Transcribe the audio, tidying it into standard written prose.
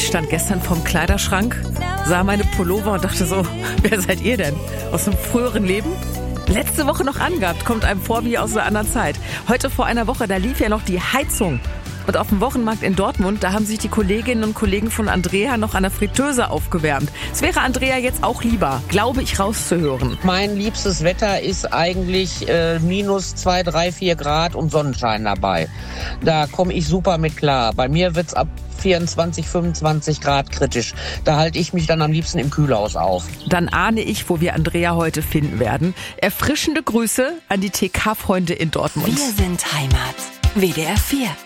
Ich stand gestern vorm Kleiderschrank, sah meine Pullover und dachte so, wer seid ihr denn? Aus einem früheren Leben? Letzte Woche noch angehabt, kommt einem vor wie aus einer anderen Zeit. Heute vor einer Woche, da lief ja noch die Heizung. Und auf dem Wochenmarkt in Dortmund, da haben sich die Kolleginnen und Kollegen von Andrea noch an der Fritteuse aufgewärmt. Es wäre Andrea jetzt auch lieber, glaube ich, rauszuhören. Mein liebstes Wetter ist eigentlich minus 2, 3, 4 Grad und Sonnenschein dabei. Da komme ich super mit klar. Bei mir wird's ab 24, 25 Grad kritisch. Da halte ich mich dann am liebsten im Kühlhaus auf. Dann ahne ich, wo wir Andrea heute finden werden. Erfrischende Grüße an die TK-Freunde in Dortmund. Wir sind Heimat. WDR 4.